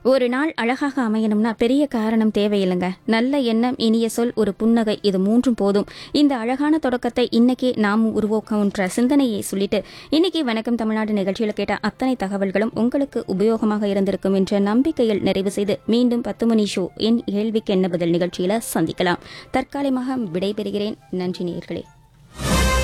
ஒரு நாள் அழகாக அமையணும்னா பெரிய காரணம் தேவையில்லைங்க. நல்ல எண்ணம், இனிய சொல், ஒரு புன்னகை, இது மூன்றும் போதும். இந்த அழகான தொடக்கத்தை இன்னைக்கு நாம் உருவாக்குன்ற சிந்தனையை சொல்லிட்டு இன்னைக்கு வணக்கம் தமிழ்நாடு நிகழ்ச்சியில் கேட்ட அத்தனை தகவல்களும் உங்களுக்கு உபயோகமாக இருந்திருக்கும் என்ற நம்பிக்கையில் நிறைவு செய்து மீண்டும் 10 மணி ஷோ என் கேள்விக்கு என்ன பதில் நிகழ்ச்சியில சந்திக்கலாம். தற்காலிகமாக விடைபெறுகிறேன். நன்றி நேயர்களே.